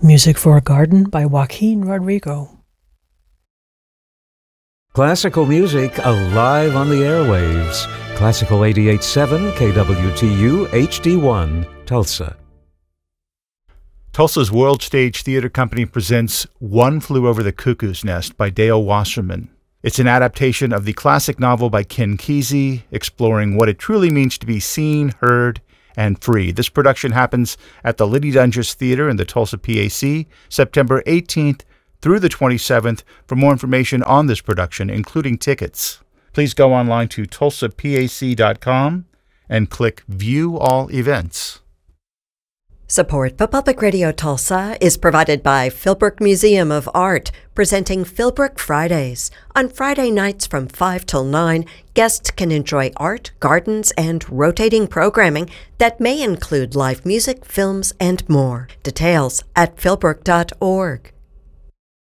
Music for a Garden by Joaquin Rodrigo. Classical music alive on the airwaves. Classical 88.7 KWTU HD1, Tulsa. Tulsa's World Stage Theater Company presents One Flew Over the Cuckoo's Nest by Dale Wasserman. It's an adaptation of the classic novel by Ken Kesey, exploring what it truly means to be seen, heard, and free. This production happens at the Liddy Dunges Theater in the Tulsa PAC, September 18th through the 27th. For more information on this production, including tickets, please go online to tulsapac.com and click View All Events. Support for Public Radio Tulsa is provided by Philbrook Museum of Art, presenting Philbrook Fridays. On Friday nights from 5 till 9, guests can enjoy art, gardens, and rotating programming that may include live music, films, and more. Details at philbrook.org.